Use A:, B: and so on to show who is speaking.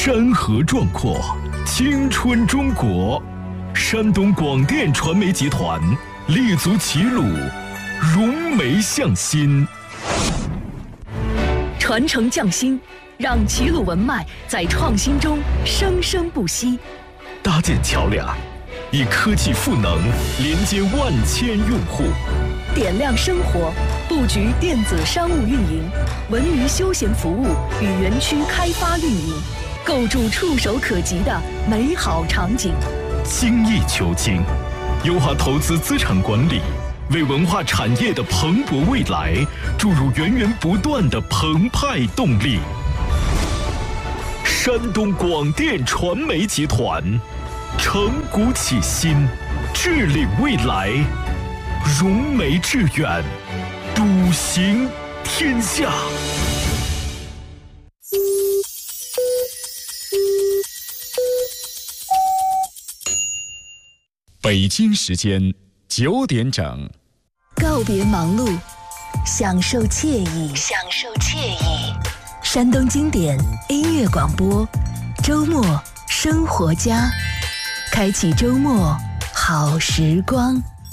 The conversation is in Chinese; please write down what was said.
A: 山河壮阔，青春中国。山东广电传媒集团立足齐鲁，融媒向心，
B: 传承匠心，让齐鲁文脉在创新中生生不息。
A: 搭建桥梁，以科技赋能连接万千用户。
B: 点亮生活，布局电子商务运营、文娱休闲服务与园区开发运营，构筑触手可及的美好场景。
A: 精益求精，优化投资资产管理，为文化产业的蓬勃未来注入源源不断的澎湃动力。山东广电传媒集团，承股启新，致力未来，融媒致远，笃行天下。
C: 北京时间9点整，
B: 告别忙碌，享受惬意，山东经典音乐广播，周末生活家，开启周末好时光。